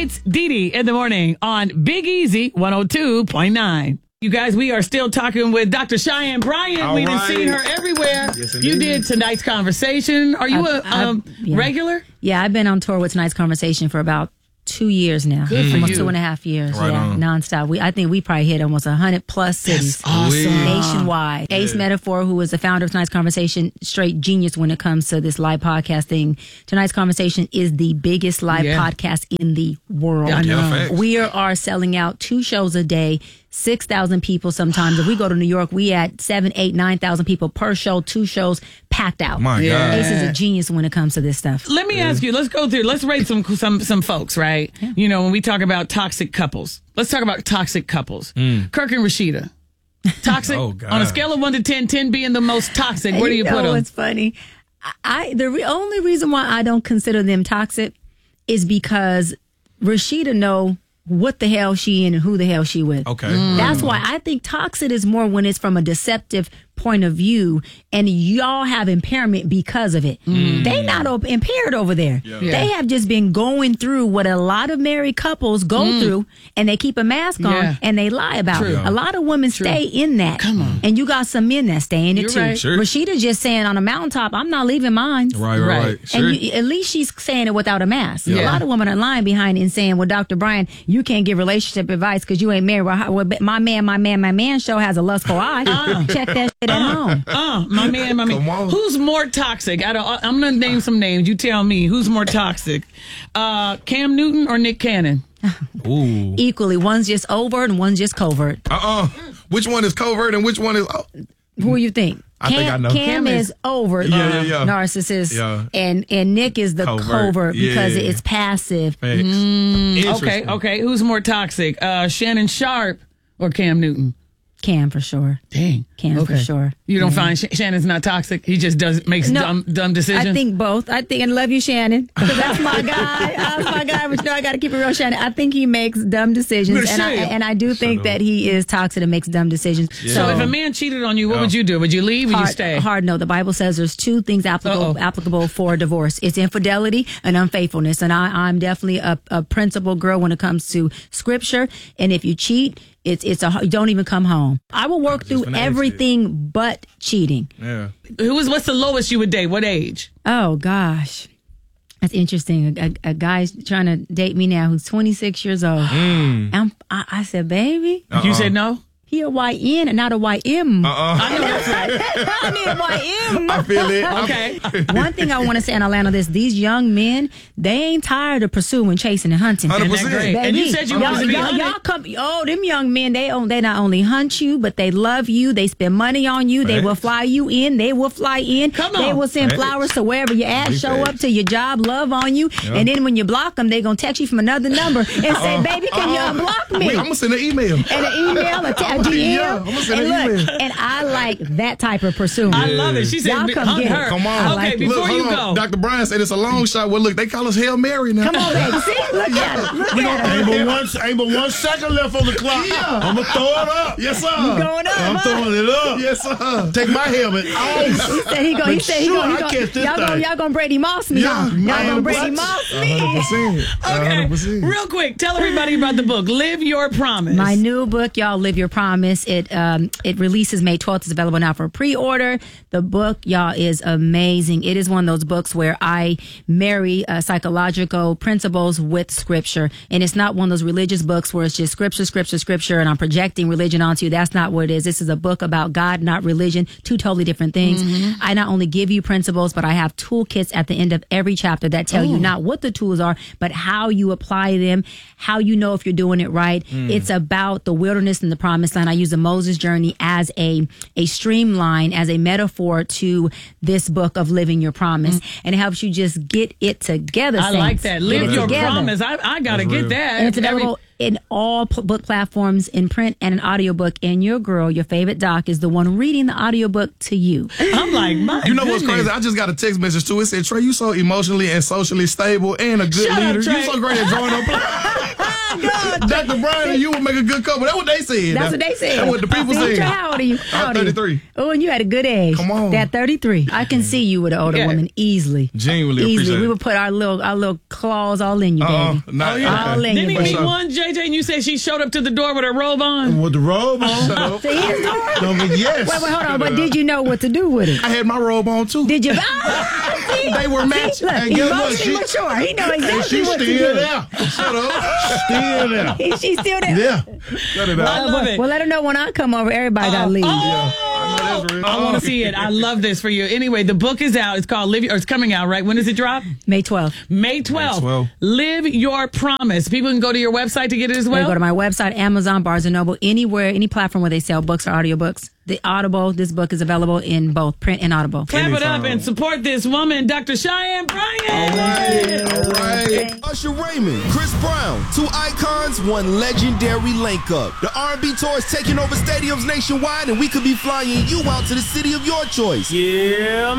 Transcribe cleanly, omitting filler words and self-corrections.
It's Dee Dee in the morning on Big Easy 102.9. You guys, we are still talking with Dr. Cheyenne Bryant. We've seen her everywhere. Yes, you did tonight's conversation. Are you a regular? Yeah, I've been on tour with tonight's conversation for about 2 years now. Almost 2.5 years. Right yeah, on. nonstop. I think we probably hit almost 100 plus cities. That's awesome. Nationwide. Yeah. Ace Metaphor, who is the founder of Tonight's Conversation, straight genius when it comes to this live podcasting. Tonight's Conversation is the biggest live podcast in the world. Yeah, I know. facts. We are selling out 2 shows a day. 6,000 people sometimes. If we go to New York, we at 7, 8, 9,000 people per show, 2 shows packed out. My God. Ace is a genius when it comes to this stuff. Let me ask you, let's go through, let's rate some folks, right? Yeah. You know, when we talk about toxic couples, let's talk about toxic couples. Kirk and Rashida. Toxic? Oh, God. On a scale of 1 to 10, 10 being the most toxic, where do you put them? It's funny. The only reason why I don't consider them toxic is because Rashida know what the hell she in and who the hell she with. Okay. That's why I think toxic is more when it's from a deceptive point of view and y'all have impairment because of it. They not impaired over there. Yeah. They have just been going through what a lot of married couples go through, and they keep a mask on and they lie about it. Yeah. A lot of women stay in that. Come on. And you got some men that stay in it You're too. right. Sure. Rashida's just saying on a mountaintop, I'm not leaving mine. Right. Sure. And at least she's saying it without a mask. Yeah. A lot of women are lying behind it and saying, well, Dr. Brian, you can't give relationship advice because you ain't married. Well, my man show has a lustful eye. Check that shit at home. My man. Come on. Who's more toxic? I'm going to name some names. You tell me who's more toxic. Cam Newton or Nick Cannon? Ooh. Equally, one's just overt and one's just covert. Which one is covert and which one is... Who you think? I think I know. Cam is overt, Yeah. narcissist, Yeah. and Nick is the covert because it's passive. Facts. Interesting. Okay. Who's more toxic? Shannon Sharp or Cam Newton? Cam for sure. Dang. Cam for sure. You don't find Shannon's not toxic? He just makes dumb decisions? I think both. And love you, Shannon, because that's my guy. That's my guy, but I got to keep it real, Shannon. I think he makes dumb decisions, and I do think that he is toxic and makes dumb decisions. Yeah. So if a man cheated on you, what would you do? Would you leave or you stay? Hard no. The Bible says there's 2 things applicable for divorce. It's infidelity and unfaithfulness. And I'm definitely a principled girl when it comes to scripture. And if you cheat, you don't even come home. I will work through everything but cheating. Yeah. What's the lowest you would date? What age? Oh gosh. That's interesting. A guy's trying to date me now who's 26 years old. I said, baby. You said no? He a YN and not a YM. I know that's right. I mean, YM. I feel it. Okay. One thing I want to say, and I'll land on this: these young men, they ain't tired of pursuing, chasing, and hunting. 100%. Isn't that great? And you said you wanted to be hunted. y'all come. Oh, them young men, they not only hunt you, but they love you. They spend money on you. They will fly you in. They will fly in. Come on. They will send flowers to wherever you're at. Show up to your job, love on you, and then when you block them, they gonna text you from another number and say, "Baby, can you unblock me?" I'm gonna send an email. And an email, a DM. Yeah, I'm gonna send and an email. and I like that type of pursuit. I love it. She said, Y'all come hunt get her. it. Come on. Okay, like it. before Look, you hold go. on. Dr. Brian said it's a long shot. Well, look, they call us Hail Mary now. Come on, baby. See? Look at it. Look at it. Ain't but 1 second left on the clock. I'm gonna throw it up. Yes, sir. Going up. I'm throwing it up. Yes, sir. Take my helmet off. He said y'all gonna Brady Moss me, huh? Y'all gonna Brady Moss me. 100%. Okay, 100%. real quick, tell everybody about the book, Live Your Promise. My new book, y'all, Live Your Promise. It releases May 12th. It's available now for pre-order. The book, y'all, is amazing. It is one of those books where I marry psychological principles with scripture. And it's not one of those religious books where it's just scripture, and I'm projecting religion onto you. That's not what it is. This is a book about God, not religion. 2 totally different things. I not only give you principles, but I have toolkits at the end of every chapter that tell you not what the tools are, but how you apply them, how you know if you're doing it right. It's about the wilderness and the promised land. I use the Moses journey as a streamline, as a metaphor to this book of living your promise. And it helps you just get it together. I like that. Live Your together. Promise. I got to get that. And it's available in all book platforms, in print and an audiobook. And your girl, your favorite doc, is the one reading the audiobook to you. I'm like, my You know what's goodness. crazy? I just got a text message too. It said, Trey, you so emotionally and socially stable and a good Shut up, leader. Trey. You so great at drawing up. Dr. Brian and you would make a good couple. That's what they said. That's what they said. That's what the people said. How old are you? I'm 33. Oh, and you had a good age. Come on. That 33. I can see you with an older woman easily. Genuinely Easily. appreciate We it. would put our little claws all in you, baby. All in Didn't you, he baby. meet one, JJ, and you said she showed up to the door with her robe on? With the robe on. Shut up. See, his door? No, but yes. Wait, hold on. But did you know what to do with it? I had my robe on too. Did you? They were matching. Look, And guess what? emotionally mature. He know And exactly she's what to still do. there. Shut up. Still there. She's still there. Yeah. Shut it up. I love it. Well, let her know when I come over, everybody got to leave. I know that's real. I want to see it. I love this for you. Anyway, the book is out. It's called Live, or it's coming out, right? When does it drop? May 12th. May 12th. May 12th. Live Your Promise. People can go to your website to get it as They well. go to my website, Amazon, Barnes & Noble, anywhere, any platform where they sell books or audiobooks. The Audible, this book is available in both print and Audible. Clap it up and support this woman, Dr. Cheyenne Bryant. All right. Usher Raymond, Chris Brown, two icons, one legendary link up. The R&B tour is taking over stadiums nationwide, and we could be flying you out to the city of your choice. Yeah,